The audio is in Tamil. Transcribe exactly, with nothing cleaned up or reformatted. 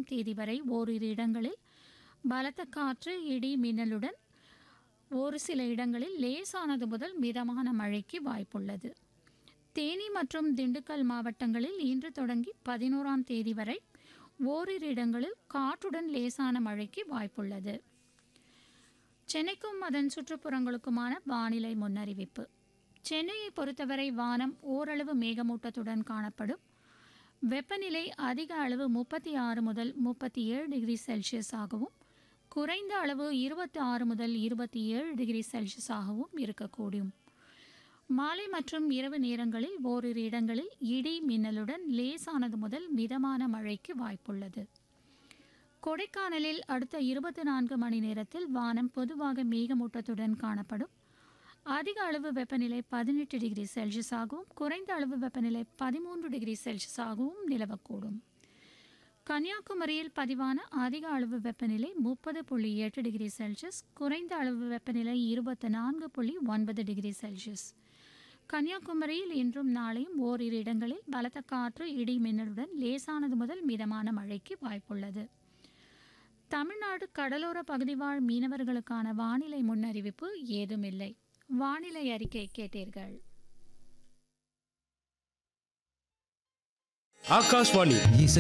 தேதி வரை ஓரிரு இடங்களில் பலத்த காற்று இடி மின்னலுடன் ஒரு சில இடங்களில் லேசானது முதல் மிதமான மழைக்கு வாய்ப்புள்ளது. தேனி மற்றும் திண்டுக்கல் மாவட்டங்களில் இன்று தொடங்கி பதினோராம் தேதி வரை ஓரிரு இடங்களில் காற்றுடன் லேசான மழைக்கு வாய்ப்புள்ளது. சென்னைக்கும் அதன் சுற்றுப்புறங்களுக்குமான வானிலை முன்னறிவிப்பு. சென்னையை பொறுத்தவரை வானம் ஓரளவு மேகமூட்டத்துடன் காணப்படும். வெப்பநிலை அதிக அளவு முப்பத்தி ஆறு முதல் முப்பத்தி ஏழு டிகிரி செல்சியஸ் ஆகவும் குறைந்த அளவு இருபத்தி ஆறு முதல் இருபத்தி ஏழு டிகிரி செல்சியஸ் ஆகவும் இருக்கக்கூடும். மாலை மற்றும் இரவு நேரங்களில் ஓரிரு இடங்களில் இடி மின்னலுடன் லேசானது முதல் மிதமான மழைக்கு வாய்ப்புள்ளது. கொடைக்கானலில் அடுத்த இருபத்தி நான்கு மணி நேரத்தில் வானம் பொதுவாக மேகமூட்டத்துடன் காணப்படும். அதிக அளவு வெப்பநிலை பதினெட்டு டிகிரி செல்சியஸ் ஆகவும் குறைந்த அளவு வெப்பநிலை பதிமூன்று டிகிரி செல்சியஸ் ஆகவும் நிலவக்கூடும். கன்னியாகுமரியில் பதிவான அதிக அளவு வெப்பநிலை முப்பது புள்ளி எட்டு டிகிரி செல்சியஸ், குறைந்த அளவு வெப்பநிலை இருபத்தி நான்கு புள்ளி ஒன்பது டிகிரி செல்சியஸ். கன்னியாகுமரியில் இன்றும் நாளையும் ஓரிரு இடங்களில் பலத்த காற்று இடி மின்னலுடன் லேசானது முதல் மிதமான மழைக்கு வாய்ப்புள்ளது. தமிழ்நாடு கடலோர பகுதி வாழ் மீனவர்களுக்கான வானிலை முன்னறிவிப்பு ஏதுமில்லை. வானிலை அறிக்கை கேட்டீர்கள். ஆகாஷ்வாணி